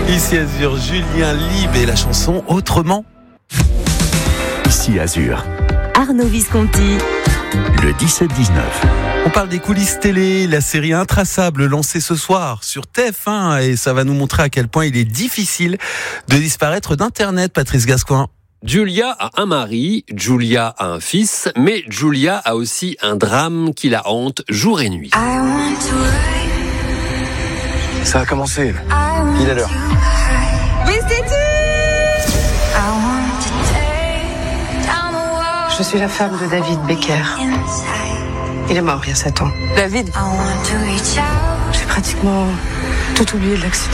Ici Azur, Julien Lieb et la chanson Autrement. Ici Azur, Arnaud Visconti. le 17-19. On parle des coulisses télé, la série Intraçable lancée ce soir sur TF1 et ça va nous montrer à quel point il est difficile de disparaître d'Internet, Patrice Gascoin. Julia a un mari, Julia a un fils, mais Julia a aussi un drame qui la hante jour et nuit. Ça a commencé. Il est l'heure. Je suis la femme de David Becker. Il est mort il y a 7 ans. David, j'ai pratiquement tout oublié de l'accident.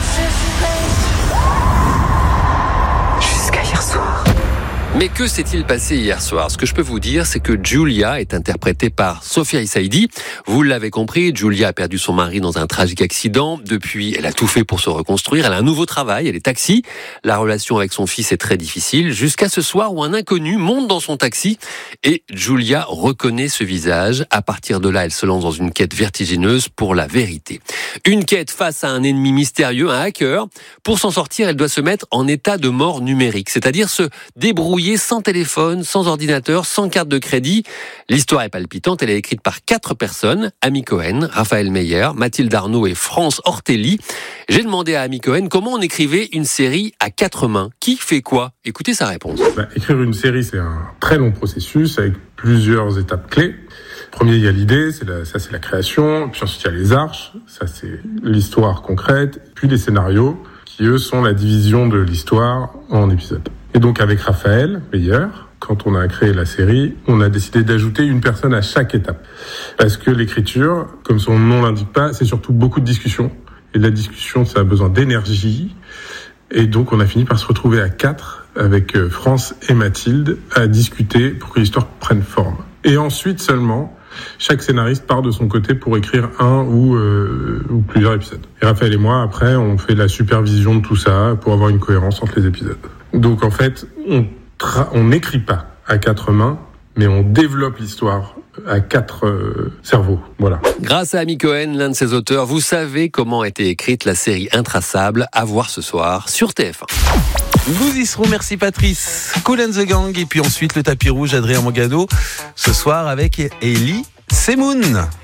Jusqu'à hier soir. Mais que s'est-il passé hier soir ? Ce que je peux vous dire, c'est que Julia est interprétée par Sophia Issaidi. Vous l'avez compris, Julia a perdu son mari dans un tragique accident. Depuis, elle a tout fait pour se reconstruire. Elle a un nouveau travail, elle est taxi. La relation avec son fils est très difficile, jusqu'à ce soir où un inconnu monte dans son taxi et Julia reconnaît ce visage. À partir de là, elle se lance dans une quête vertigineuse pour la vérité. Une quête face à un ennemi mystérieux, un hacker. Pour s'en sortir, elle doit se mettre en état de mort numérique, c'est-à-dire se débrouiller sans téléphone, sans ordinateur, sans carte de crédit. L'histoire est palpitante, elle est écrite par 4 personnes, Amy Cohen, Raphaël Meyer, Mathilde Arnaud et France Ortelli. J'ai demandé à Amy Cohen comment on écrivait une série à 4 mains. Qui fait quoi ? Écoutez sa réponse. Écrire une série, c'est un très long processus avec plusieurs étapes clés. Premier, il y a l'idée, c'est la création. Puis ensuite, il y a les arches, ça c'est l'histoire concrète. Puis les scénarios, qui eux sont la division de l'histoire en épisodes. Et donc avec Raphaël Meyer, quand on a créé la série, on a décidé d'ajouter une personne à chaque étape. Parce que l'écriture, comme son nom l'indique pas, c'est surtout beaucoup de discussions. Et la discussion, ça a besoin d'énergie. Et donc on a fini par se retrouver à 4 avec France et Mathilde à discuter pour que l'histoire prenne forme. Et ensuite seulement, chaque scénariste part de son côté pour écrire un ou plusieurs épisodes. Et Raphaël et moi, après, on fait la supervision de tout ça pour avoir une cohérence entre les épisodes. Donc en fait, on n'écrit pas à 4 mains, mais on développe l'histoire à 4 cerveaux. Voilà. Grâce à Amy Cohen, l'un de ses auteurs, vous savez comment a été écrite la série Intraçable, à voir ce soir sur TF1. Nous y serons, merci Patrice. Kool and the Gang et puis ensuite le tapis rouge, Adrien Mogado, ce soir avec Elie Semoun.